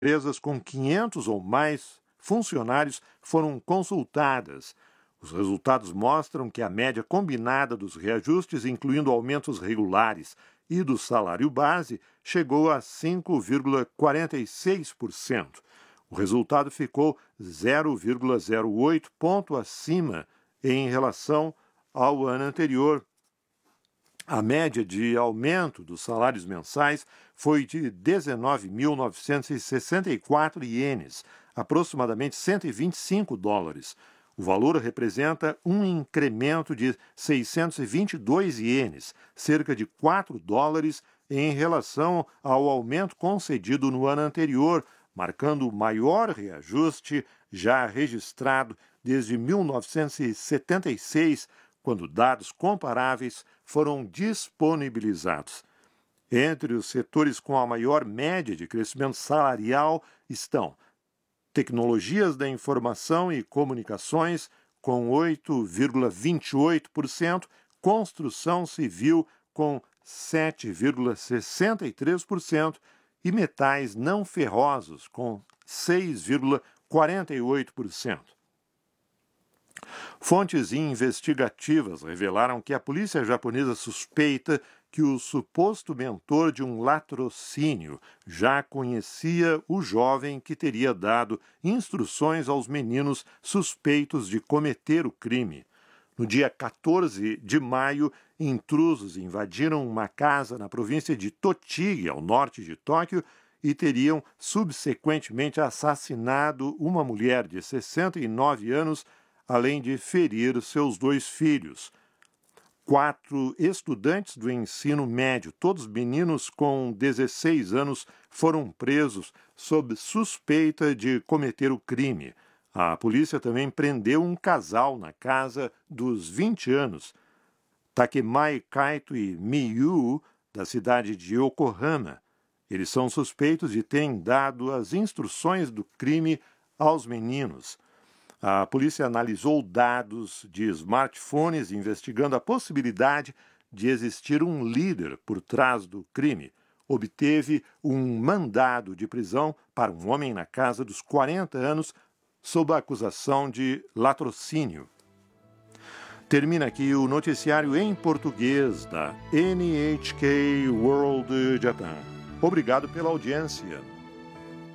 empresas com 500 ou mais funcionários foram consultadas. Os resultados mostram que a média combinada dos reajustes, incluindo aumentos regulares e do salário base, chegou a 5,46%. O resultado ficou 0,08 ponto acima em relação ao ano anterior. A média de aumento dos salários mensais foi de 19.964 ienes, aproximadamente $125. O valor representa um incremento de 622 ienes, cerca de $4, em relação ao aumento concedido no ano anterior, marcando o maior reajuste já registrado desde 1976, quando dados comparáveis foram disponibilizados. Entre os setores com a maior média de crescimento salarial estão tecnologias da informação e comunicações, com 8,28%, construção civil, com 7,63%, e metais não ferrosos, com 6,48%. Fontes investigativas revelaram que a polícia japonesa suspeita que o suposto mentor de um latrocínio já conhecia o jovem que teria dado instruções aos meninos suspeitos de cometer o crime. No dia 14 de maio, intrusos invadiram uma casa na província de Tochigi, ao norte de Tóquio, e teriam subsequentemente assassinado uma mulher de 69 anos, além de ferir seus 2 filhos. 4 estudantes do ensino médio, todos meninos com 16 anos, foram presos sob suspeita de cometer o crime. A polícia também prendeu um casal na casa dos 20 anos, Takemai Kaito e Miyu, da cidade de Yokohama. Eles são suspeitos de terem dado as instruções do crime aos meninos. A polícia analisou dados de smartphones, investigando a possibilidade de existir um líder por trás do crime. Obteve um mandado de prisão para um homem na casa dos 40 anos, sob a acusação de latrocínio. Termina aqui o noticiário em português da NHK World Japan. Obrigado pela audiência.